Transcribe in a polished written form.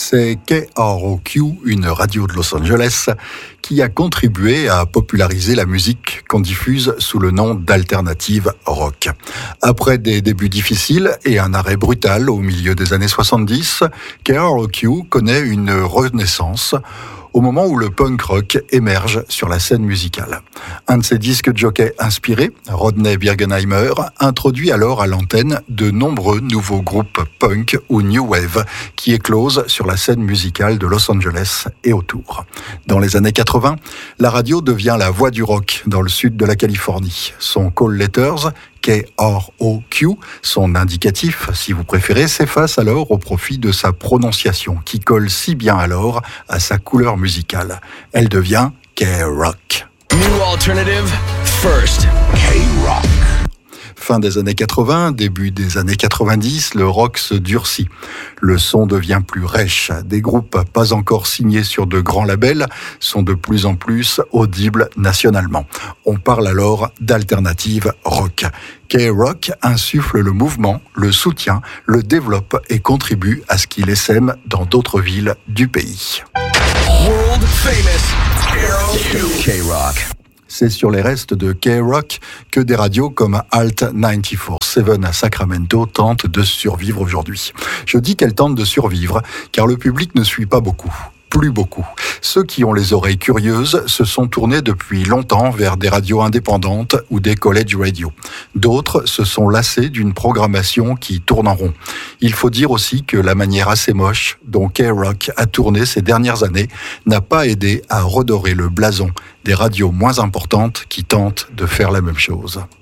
C'est KROQ, une radio de Los Angeles, qui a contribué à populariser la musique qu'on diffuse sous le nom d'alternative rock. Après des débuts difficiles et un arrêt brutal au milieu des années 70, KROQ connaît une renaissance au moment où le punk rock émerge sur la scène musicale. Un de ses disques jockey inspirés, Rodney Birgenheimer, introduit alors à l'antenne de nombreux nouveaux groupes punk ou new wave qui éclosent sur la scène musicale de Los Angeles et autour. Dans les années 80, la radio devient la voix du rock dans le sud de la Californie. Son call letters, KROQ, son indicatif, si vous préférez, s'efface alors au profit de sa prononciation, qui colle si bien alors à sa couleur musicale. Elle devient K-Rock. New alternative, first K-Rock. Fin des années 80, début des années 90, le rock se durcit. Le son devient plus rêche. Des groupes pas encore signés sur de grands labels sont de plus en plus audibles nationalement. On parle alors d'alternative rock. K-Rock insuffle le mouvement, le soutient, le développe et contribue à ce qu'il essaime dans d'autres villes du pays. World famous K-Rock. C'est sur les restes de K-Rock que des radios comme Alt 94.7 à Sacramento tentent de survivre aujourd'hui. Je dis qu'elles tentent de survivre car le public ne suit pas beaucoup. Plus beaucoup. Ceux qui ont les oreilles curieuses se sont tournés depuis longtemps vers des radios indépendantes ou des college radio. D'autres se sont lassés d'une programmation qui tourne en rond. Il faut dire aussi que la manière assez moche dont K-Rock a tourné ces dernières années n'a pas aidé à redorer le blason des radios moins importantes qui tentent de faire la même chose.